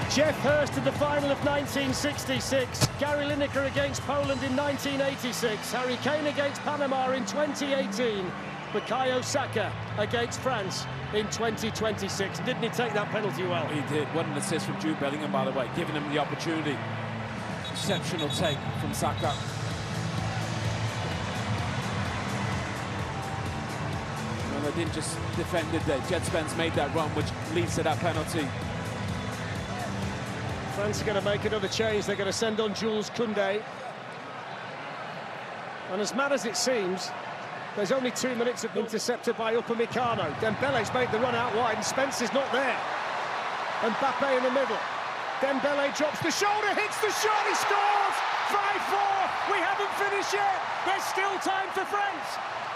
Geoff Hurst in the final of 1966, Gary Lineker against Poland in 1986, Harry Kane against Panama in 2018, Bukayo Saka against France in 2026. Didn't he take that penalty well? He did. What an assist from Jude Bellingham, by the way, giving him the opportunity. Exceptional take from Saka. And they didn't just defend it there. Jet Spence made that run, which leads to that penalty. France are going to make another change. They're going to send on Jules Koundé. And as mad as it seems, there's only 2 minutes of intercepted by Upamecano. Dembele's made the run out wide and Spence is not there. And Mbappe in the middle. Dembele drops the shoulder, hits the shot, he scores! 5-4, we haven't finished yet. There's still time for France.